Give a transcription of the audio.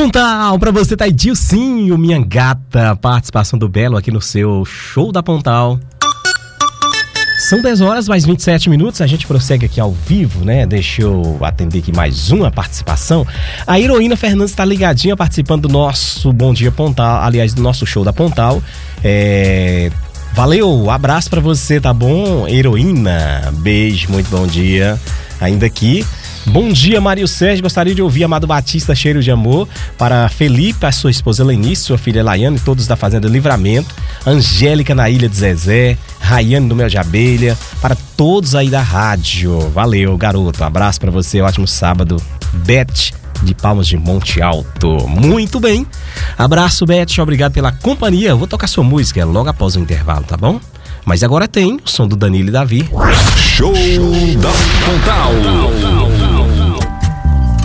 Pontal, pra você tá Edilcinho, minha gata, participação do Belo aqui no seu Show da Pontal. São 10 horas mais 27 minutos, a gente prossegue aqui ao vivo, né? Deixa eu atender aqui mais uma participação. A Heroína Fernandes tá ligadinha, participando do nosso Bom Dia Pontal, aliás, do nosso Show da Pontal. Valeu, abraço pra você, tá bom, Heroína? Beijo, muito bom dia. Ainda aqui. Bom dia, Mário Sérgio. Gostaria de ouvir Amado Batista, Cheiro de Amor, para Felipe, a sua esposa Lenice, sua filha Laiane, todos da Fazenda Livramento, Angélica na Ilha de Zezé, Raiane do Mel de Abelha, para todos aí da rádio. Valeu, garoto. Abraço para você, ótimo sábado. Beth de Palmas de Monte Alto. Muito bem. Abraço, Beth. Obrigado pela companhia. Vou tocar sua música logo após o intervalo, tá bom? Mas agora tem o som do Danilo e Davi. Show da Pontal.